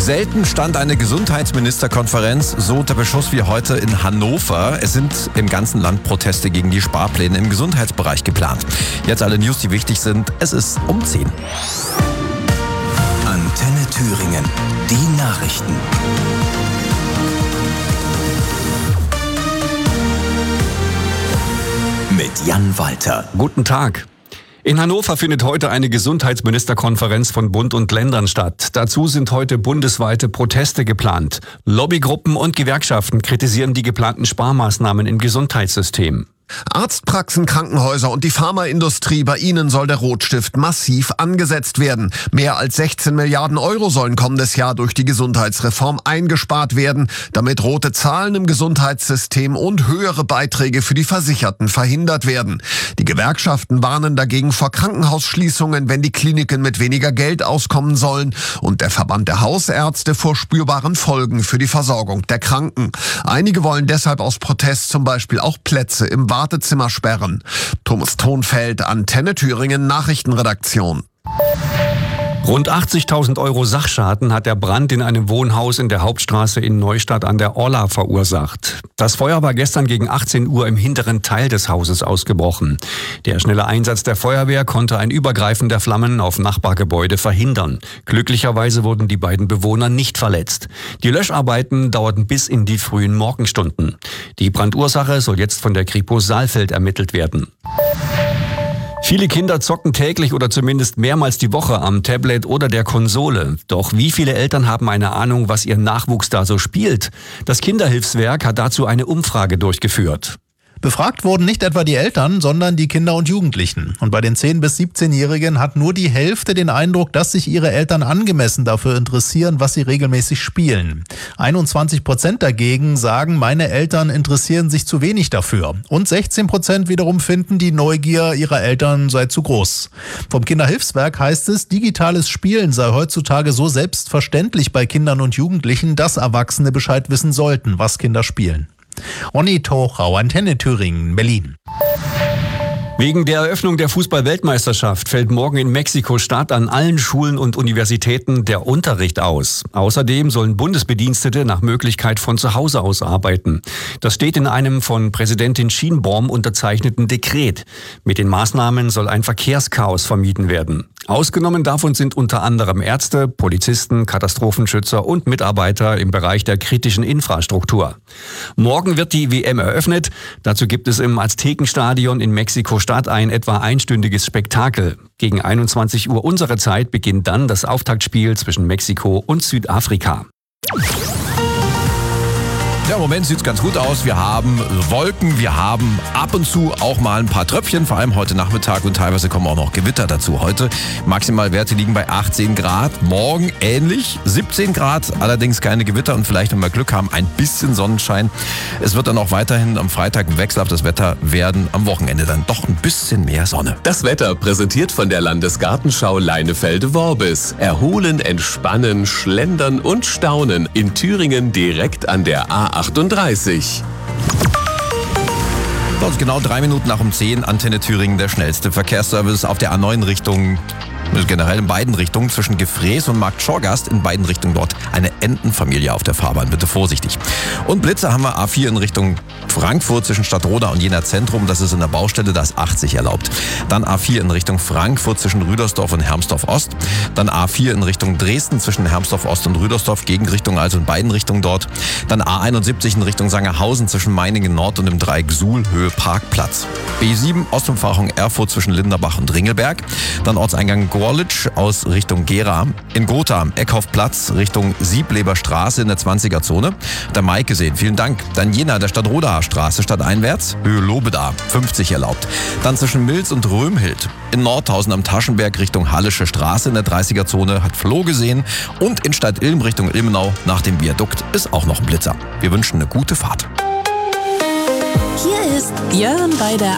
Selten stand eine Gesundheitsministerkonferenz so unter Beschuss wie heute in Hannover. Es sind im ganzen Land Proteste gegen die Sparpläne im Gesundheitsbereich geplant. Jetzt alle News, die wichtig sind. Es ist um 10. Antenne Thüringen. Die Nachrichten. Mit Jan Walter. Guten Tag. In Hannover findet heute eine Gesundheitsministerkonferenz von Bund und Ländern statt. Dazu sind heute bundesweite Proteste geplant. Lobbygruppen und Gewerkschaften kritisieren die geplanten Sparmaßnahmen im Gesundheitssystem. Arztpraxen, Krankenhäuser und die Pharmaindustrie, bei ihnen soll der Rotstift massiv angesetzt werden. Mehr als 16 Milliarden Euro sollen kommendes Jahr durch die Gesundheitsreform eingespart werden, damit rote Zahlen im Gesundheitssystem und höhere Beiträge für die Versicherten verhindert werden. Die Gewerkschaften warnen dagegen vor Krankenhausschließungen, wenn die Kliniken mit weniger Geld auskommen sollen, und der Verband der Hausärzte vor spürbaren Folgen für die Versorgung der Kranken. Einige wollen deshalb aus Protest zum Beispiel auch Plätze im Wartezimmer sperren. Thomas Thonfeld, Antenne Thüringen Nachrichtenredaktion. Rund 80.000 Euro Sachschaden hat der Brand in einem Wohnhaus in der Hauptstraße in Neustadt an der Orla verursacht. Das Feuer war gestern gegen 18 Uhr im hinteren Teil des Hauses ausgebrochen. Der schnelle Einsatz der Feuerwehr konnte ein Übergreifen der Flammen auf Nachbargebäude verhindern. Glücklicherweise wurden die beiden Bewohner nicht verletzt. Die Löscharbeiten dauerten bis in die frühen Morgenstunden. Die Brandursache soll jetzt von der Kripo Saalfeld ermittelt werden. Viele Kinder zocken täglich oder zumindest mehrmals die Woche am Tablet oder der Konsole. Doch wie viele Eltern haben eine Ahnung, was ihr Nachwuchs da so spielt? Das Kinderhilfswerk hat dazu eine Umfrage durchgeführt. Befragt wurden nicht etwa die Eltern, sondern die Kinder und Jugendlichen. Und bei den 10- bis 17-Jährigen hat nur die Hälfte den Eindruck, dass sich ihre Eltern angemessen dafür interessieren, was sie regelmäßig spielen. 21% dagegen sagen, meine Eltern interessieren sich zu wenig dafür. Und 16% wiederum finden, die Neugier ihrer Eltern sei zu groß. Vom Kinderhilfswerk heißt es, digitales Spielen sei heutzutage so selbstverständlich bei Kindern und Jugendlichen, dass Erwachsene Bescheid wissen sollten, was Kinder spielen. Ronny Tochau, Antenne Thüringen, Berlin. Wegen der Eröffnung der Fußball-Weltmeisterschaft fällt morgen in Mexiko-Stadt an allen Schulen und Universitäten der Unterricht aus. Außerdem sollen Bundesbedienstete nach Möglichkeit von zu Hause aus arbeiten. Das steht in einem von Präsidentin Sheinbaum unterzeichneten Dekret. Mit den Maßnahmen soll ein Verkehrschaos vermieden werden. Ausgenommen davon sind unter anderem Ärzte, Polizisten, Katastrophenschützer und Mitarbeiter im Bereich der kritischen Infrastruktur. Morgen wird die WM eröffnet. Dazu gibt es im Aztekenstadion in Mexiko-Stadt ein etwa einstündiges Spektakel. Gegen 21 Uhr unserer Zeit beginnt dann das Auftaktspiel zwischen Mexiko und Südafrika. Ja, im Moment sieht es ganz gut aus. Wir haben Wolken, wir haben ab und zu auch mal ein paar Tröpfchen, vor allem heute Nachmittag, und teilweise kommen auch noch Gewitter dazu. Heute Maximalwerte liegen bei 18 Grad, morgen ähnlich, 17 Grad, allerdings keine Gewitter und vielleicht, wenn wir Glück haben, ein bisschen Sonnenschein. Es wird dann auch weiterhin am Freitag ein Wechsel auf das Wetter werden, am Wochenende dann doch ein bisschen mehr Sonne. Das Wetter präsentiert von der Landesgartenschau Leinefelde-Worbis. Erholen, entspannen, schlendern und staunen in Thüringen direkt an der A38. Sonst genau 3 Minuten nach um 10, Antenne Thüringen, der schnellste Verkehrsservice auf der A9 Richtung, generell in beiden Richtungen, zwischen Gefrees und Markt Schorgast, in beiden Richtungen dort eine Entenfamilie auf der Fahrbahn. Bitte vorsichtig. Und Blitze haben wir A4 in Richtung Frankfurt zwischen Stadtroda und Jena Zentrum. Das ist in der Baustelle, da ist 80 erlaubt. Dann A4 in Richtung Frankfurt zwischen Rüdersdorf und Hermsdorf Ost. Dann A4 in Richtung Dresden zwischen Hermsdorf Ost und Rüdersdorf, Gegenrichtung also in beiden Richtungen dort. Dann A71 in Richtung Sangerhausen zwischen Meiningen Nord und dem Dreieck Suhl, Höhe Parkplatz. B7 Ostumfahrung Erfurt zwischen Linderbach und Ringelberg. Dann Ortseingang Gorlitsch aus Richtung Gera. In Gotha Eckhoffplatz Richtung Siebleber Straße in der 20er-Zone. Der Mike gesehen, vielen Dank. Dann Jena, der Stadtrodaer Straße stadteinwärts, Höhe Lobeda, 50 erlaubt. Dann zwischen Milz und Römhild. In Nordhausen am Taschenberg Richtung Hallische Straße in der 30er-Zone hat Flo gesehen. Und in Stadt-Ilm Richtung Ilmenau nach dem Viadukt ist auch noch ein Blitzer. Wir wünschen eine gute Fahrt. Hier ist Jörn bei der